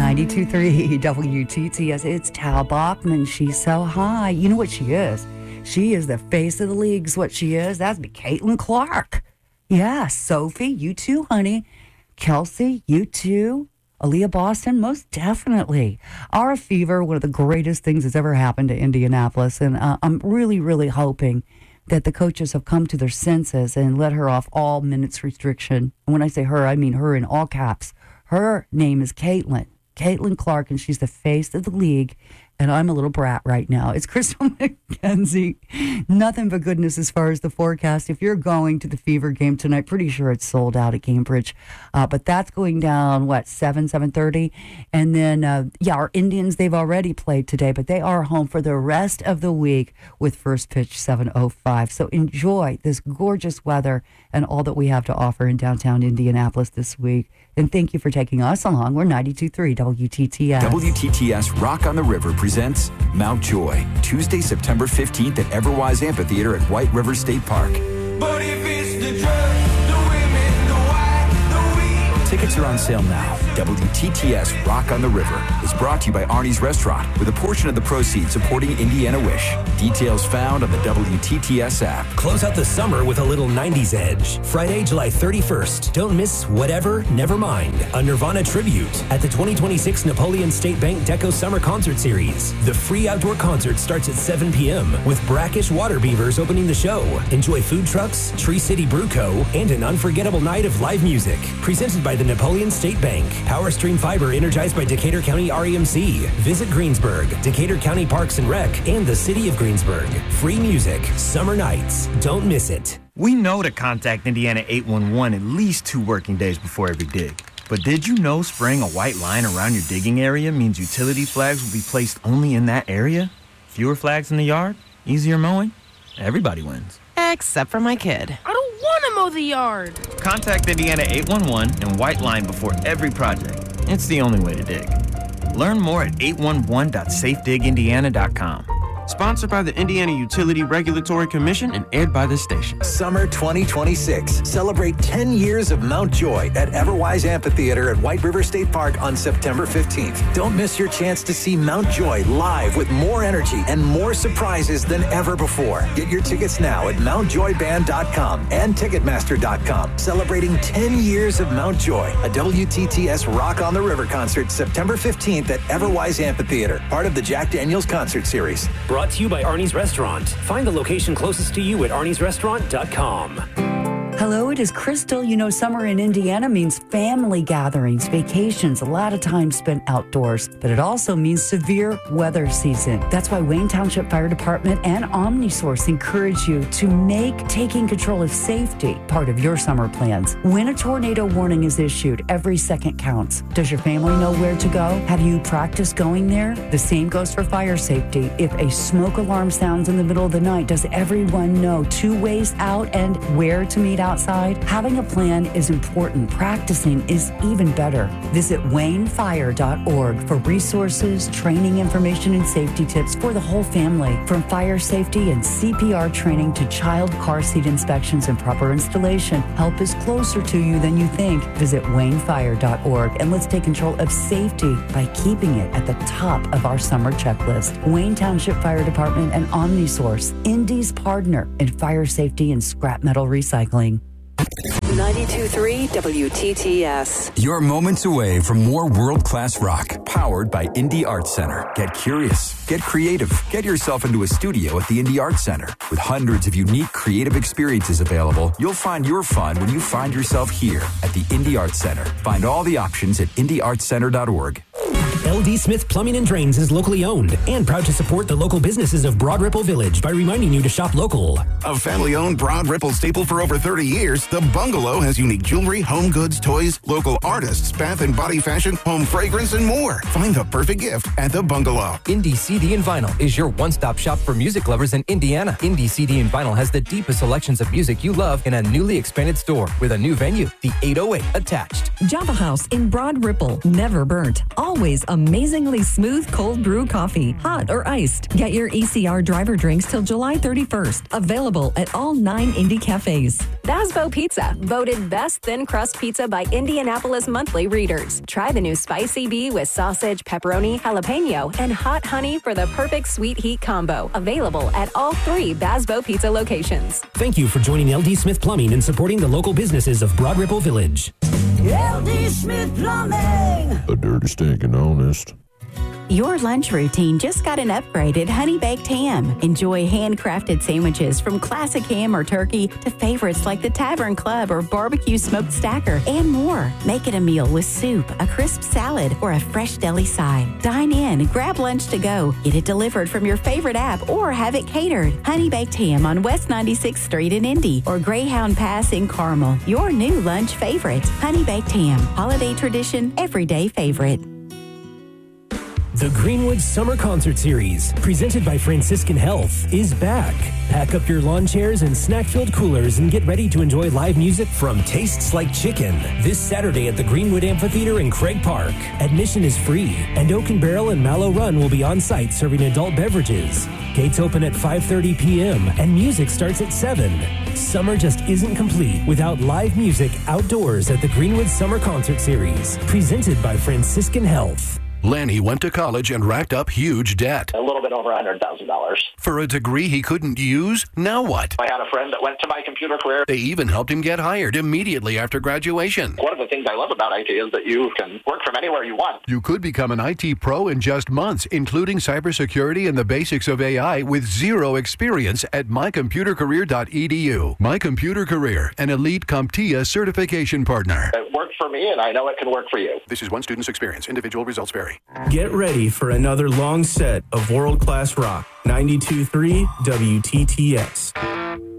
92.3 WTTS. It's Tal Bachman. She's so high. You know what she is? She is the face of the league's what she is. That's Caitlin Clark. Yeah, Sophie, you too, honey. Kelsey, you too. Aaliyah Boston, most definitely. Our fever, one of the greatest things that's ever happened to Indianapolis. And I'm really, really hoping that the coaches have come to their senses and let her off all minutes restriction. And when I say her, I mean her in all caps. Her name is Caitlin Clark, and she's the face of the league. And I'm a little brat right now. It's Crystal McKenzie. Nothing but goodness as far as the forecast. If you're going to the Fever game tonight, pretty sure it's sold out at Cambridge. But that's going down, 7:30? And then, our Indians, they've already played today, but they are home for the rest of the week with first pitch 7:05. So enjoy this gorgeous weather and all that we have to offer in downtown Indianapolis this week. And thank you for taking us along. We're 92.3 WTTS. WTTS Rock on the River presents Mount Joy, Tuesday, September 15th at Everwise Amphitheater at White River State Park. But if it's the drugs, the women, the wine, the weed. Tickets are on sale now. WTTS Rock on the River is brought to you by Arnie's Restaurant, with a portion of the proceeds supporting Indiana Wish. Details found on the WTTS app. Close out the summer with a little 90s edge. Friday, July 31st. Don't miss Whatever, Nevermind, a Nirvana tribute at the 2026 Napoleon State Bank Deco Summer Concert Series. The free outdoor concert starts at 7 p.m. with Brackish Water Beavers opening the show. Enjoy food trucks, Tree City Brew Co., and an unforgettable night of live music. Presented by the Napoleon State Bank. Power Stream Fiber energized by Decatur County REMC. Visit Greensburg, Decatur County Parks and Rec, and the City of Greensburg. Free music, summer nights. Don't miss it. We know to contact Indiana 811 at least 2 working days before every dig. But did you know spraying a white line around your digging area means utility flags will be placed only in that area? Fewer flags in the yard? Easier mowing? Everybody wins. Except for my kid. I don't want to mow the yard. Contact Indiana 811 and white line before every project. It's the only way to dig. Learn more at 811.safedigindiana.com. Sponsored by the Indiana Utility Regulatory Commission and aired by this station. Summer 2026. Celebrate 10 years of Mount Joy at Everwise Amphitheater at White River State Park on September 15th. Don't miss your chance to see Mount Joy live with more energy and more surprises than ever before. Get your tickets now at mountjoyband.com and ticketmaster.com. Celebrating 10 years of Mount Joy, a WTTS Rock on the River concert September 15th at Everwise Amphitheater, part of the Jack Daniels Concert Series. Brought to you by Arnie's Restaurant. Find the location closest to you at arniesrestaurant.com. Hello, it is Crystal. You know, summer in Indiana means family gatherings, vacations, a lot of time spent outdoors, but it also means severe weather season. That's why Wayne Township Fire Department and OmniSource encourage you to make taking control of safety part of your summer plans. When a tornado warning is issued, every second counts. Does your family know where to go? Have you practiced going there? The same goes for fire safety. If a smoke alarm sounds in the middle of the night, does everyone know 2 ways out and where to meet outside? Having a plan is important. Practicing is even better. Visit waynefire.org for resources, training information, and safety tips for the whole family. From fire safety and CPR training to child car seat inspections and proper installation, help is closer to you than you think. Visit waynefire.org and let's take control of safety by keeping it at the top of our summer checklist. Wayne Township Fire Department and OmniSource, Indy's partner in fire safety and scrap metal recycling. 92.3 WTTS. You're moments away from more world-class rock, powered by Indy Arts Center. Get curious, get creative, get yourself into a studio at the Indy Arts Center. With hundreds of unique creative experiences available, you'll find your fun when you find yourself here at the Indy Arts Center. Find all the options at indyartscenter.org. LD Smith Plumbing and Drains is locally owned and proud to support the local businesses of Broad Ripple Village by reminding you to shop local. A family-owned Broad Ripple staple for over 30 years, The Bungalow has unique jewelry, home goods, toys, local artists, bath and body fashion, home fragrance, and more. Find the perfect gift at The Bungalow. Indie CD and Vinyl is your one-stop shop for music lovers in Indiana. Indie CD and Vinyl has the deepest selections of music you love in a newly expanded store with a new venue, the 808 attached. Java House in Broad Ripple. Never burnt, always Cafe's amazingly smooth cold brew coffee, hot or iced. Get your ECR driver drinks till July 31st. Available at all 9 Indy cafes. Basbo Pizza, voted best thin crust pizza by Indianapolis Monthly readers. Try the new Spicy Bee with sausage, pepperoni, jalapeno, and hot honey for the perfect sweet heat combo. Available at all 3 Basbo Pizza locations. Thank you for joining LD Smith Plumbing and supporting the local businesses of Broad Ripple Village. LD Smith Plumbing. A dirty, stinking honest. Your lunch routine just got an upgrade at Honey Baked Ham. Enjoy handcrafted sandwiches from classic ham or turkey to favorites like the Tavern Club or barbecue smoked stacker and more. Make it a meal with soup, a crisp salad, or a fresh deli side. Dine in, grab lunch to go, get it delivered from your favorite app, or have it catered. Honey Baked Ham on West 96th Street in Indy or Greyhound Pass in Carmel. Your new lunch favorite. Honey Baked Ham. Holiday tradition, everyday favorite. The Greenwood Summer Concert Series, presented by Franciscan Health, is back. Pack up your lawn chairs and snack-filled coolers and get ready to enjoy live music from Tastes Like Chicken this Saturday at the Greenwood Amphitheater in Craig Park. Admission is free, and Oak and Barrel and Mallow Run will be on site serving adult beverages. Gates open at 5:30 p.m. and music starts at 7. Summer just isn't complete without live music outdoors at the Greenwood Summer Concert Series, presented by Franciscan Health. Lanny went to college and racked up huge debt. A little bit over $100,000. For a degree he couldn't use? Now what? I had a friend that went to My Computer Career. They even helped him get hired immediately after graduation. One of the things I love about IT is that you can work from anywhere you want. You could become an IT pro in just months, including cybersecurity and the basics of AI with zero experience at mycomputercareer.edu. My Computer Career, an elite CompTIA certification partner. It worked for me, and I know it can work for you. This is one student's experience. Individual results vary. Get ready for another long set of world-class rock. 92.3 WTTS.